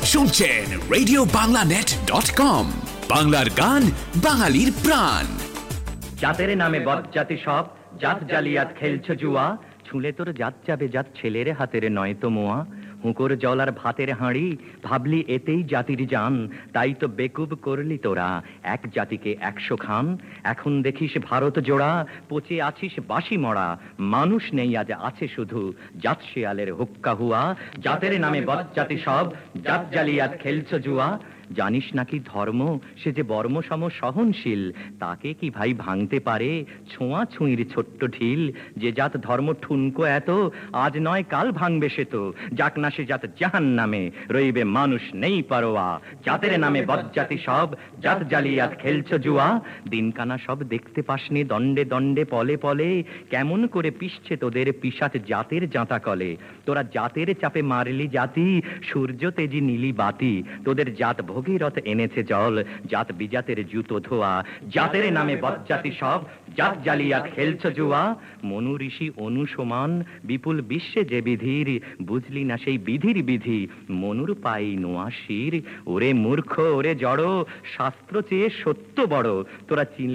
শুনছেন RadioBanglaNet.com, বাংলার গান, বাঙালির প্রাণ। জাতের নামে বজ্জাতি সব, জাত জালিয়াত খেলছ জুয়া, ছুঁলে তোর জাত যাবে জাত ছেলের হাতের নয়তো মোয়া। হুঁকোর জল আর ভাতের হাঁড়ি, ভাবলি এতেই জাতির জান, তাই তো বেকুব করলি তোরা এক জাতিকে 100 খান। এখন দেখিস ভারত জোড়া, পচে আছিস বাসি মরা, মানুষ নেই আজ আছে শুধু জাত শিয়ালের হুক্কা হুয়া। জাতের নামে বজ্জাতি সব, জাত জালিয়াত খেলছ জুয়া। জানিস নাকি ধর্ম সে যে বর্মসম সহনশীল, তাকে কি ভাই ভাঙতে পারে ছোঁয়া ছুঁইর ছোট্ট ঢিল। যে জাত ধর্ম ঠুনকো এত, আজ নয় কাল ভাঙবে সে তো, যাক না সে জাত জাহান্নামে, রইবে মানুষ নেই পারোয়া। জাতের নামে বজ্জাতি সব, জাত জালিয়াত খেলছ জুয়া। দিনকানা সব দেখতে পাসনি দণ্ডে দণ্ডে পলে পলে, কেমন করে পিষছে তোদের পিশাচ জাতের জাঁতা কলে। তোরা জাতের চাপে মারলি জাতি, সূর্য তেজি নীলি বাতি, তোদের জাত ভগীরথ এনেছে জল, জাত বিজাতের জুতো ধোয়া। জাতের নামে বজ্জাতি সব, জাত জালিয়াত খেলছ জুয়া। মনু ঋষি অনু সমান, বিপুল বিশ্বে যে বিধির, বুঝলি না সেই বিধির বিধি, মনুর পাই নোয়া শির। ওরে মূর্খ ওরে জড়, শাস্ত্র চেয়ে সত্য বড়, তোরা